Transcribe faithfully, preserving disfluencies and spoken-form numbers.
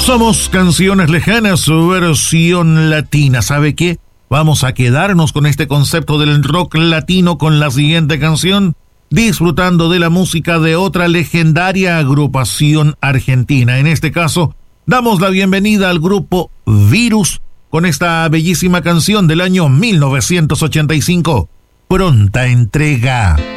Somos Canciones Lejanas, su versión latina. ¿Sabe qué? Vamos a quedarnos con este concepto del rock latino con la siguiente canción, disfrutando de la música de otra legendaria agrupación argentina. En este caso, damos la bienvenida al grupo Virus con esta bellísima canción del año mil novecientos ochenta y cinco, Pronta Entrega.